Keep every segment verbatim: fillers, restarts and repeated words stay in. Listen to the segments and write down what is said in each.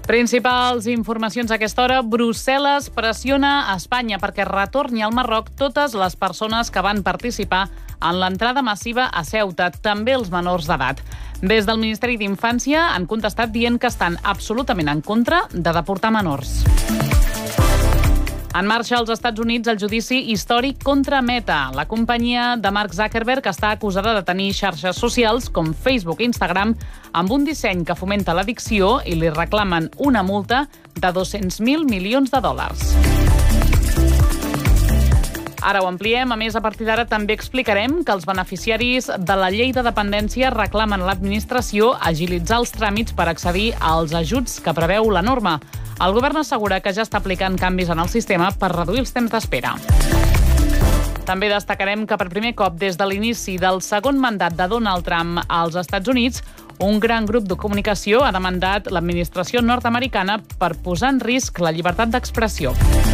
Principals informacions a aquesta hora. Brussel·les pressiona a Espanya perquè retorni al Marroc totes les persones que van participar en l'entrada massiva a Ceuta, també els menors d'edat. Des del Ministeri d'Infància han contestat dient que estan absolutament en contra de deportar menors. En marxa als Estats Units el judici històric contra Meta. La companyia de Mark Zuckerberg està acusada de tenir xarxes socials com Facebook i Instagram amb un disseny que fomenta l'addicció i li reclamen una multa de dos-cents mil milions de dòlars. Ara ho ampliem. A més, a partir d'ara també explicarem que els beneficiaris de la llei de dependència reclamen a l'administració agilitzar els tràmits per accedir als ajuts que preveu la norma. El govern assegura que ja està aplicant canvis en el sistema per reduir els temps d'espera. També destacarem que per primer cop des de l'inici del segon mandat de Donald Trump als Estats Units, un gran grup de comunicació ha demandat l'administració nord-americana per posar en risc la llibertat d'expressió.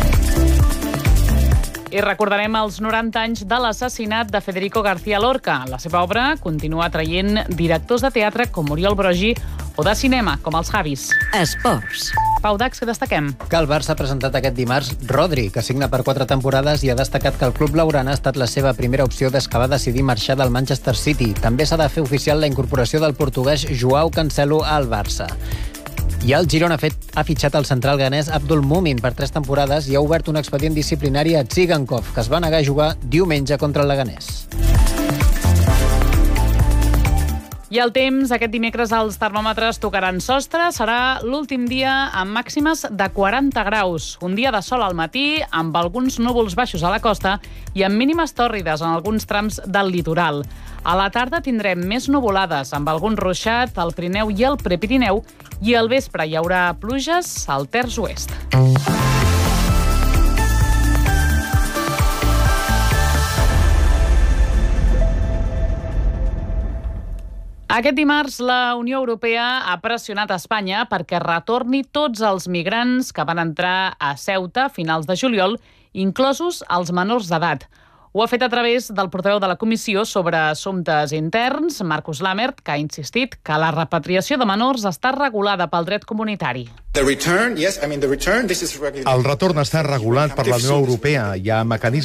I recordarem els noranta anys de l'assassinat de Federico García Lorca. La seva obra continua atraient directors de teatre com Oriol Brogi o de cinema com els Javis. Esports. Pau Dax, què destaquem? Que el Barça ha presentat aquest dimarts Rodri, que signa per quatre temporades, i ha destacat que el club blaugrana ha estat la seva primera opció des que va decidir marxar del Manchester City. També s'ha de fer oficial la incorporació del portuguès Joao Cancelo al Barça. I el Girona ha, fet, ha fitxat el central ganès Abdul Mumin per tres temporades i ha obert un expedient disciplinari a Tsigankov, que es va negar a jugar diumenge contra el Leganés. I el temps, aquest dimecres els termòmetres tocaran sostre, serà l'últim dia amb màximes de quaranta graus. Un dia de sol al matí, amb alguns núvols baixos a la costa i amb mínimes tòrrides en alguns trams del litoral. A la tarda tindrem més nuvolades, amb algun ruixat al Pirineu i al Prepirineu, i al vespre hi haurà pluges al terç oest. Aquest dimarts, la Unió Europea ha pressionat a Espanya perquè retorni tots els migrants que van entrar a Ceuta a finals de juliol, inclosos els menors d'edat. Ho ha fet a través del portaveu de la Comissió sobre Assumptes Interns, Markus Lammert, que ha insistit que la repatriació de menors està regulada pel dret comunitari. El retorn està regulat per la Unió Europea. Hi ha mecanismes